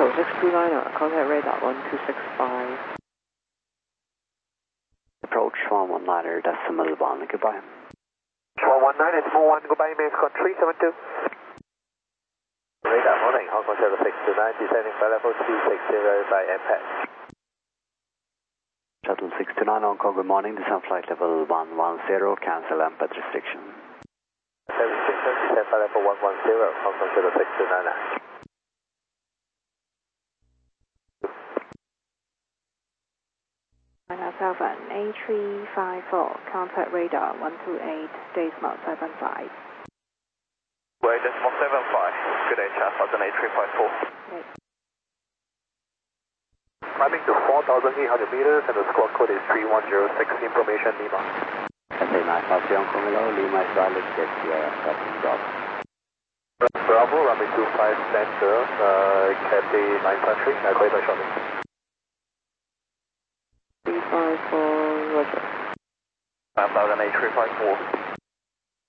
629, contact radar 1265. Approach 119er, decimal 1, goodbye. 119, decimal 1, goodbye, Mexico 372. Radar morning, Hong Kong 0629, descending by level 260 by MPAD. Shuttle 629, Hong Kong, good morning, descend flight level 110, cancel MPAD restriction. 767, descend by level 110, Hong Kong 0629. Seven A354, contact radar 128, decimal 75. Wait, decimal 75. Good day, Charles, Falcon A354. Right. Climbing to 4,800 meters and the squawk code is 3106, information Lima. Cathay 950 Hong Kong, hello, Lima is valid, get here, Captain Bravo. Bravo, runway 25 center, Cathay 953, call you back shortly. 354, roger. Falcon A354.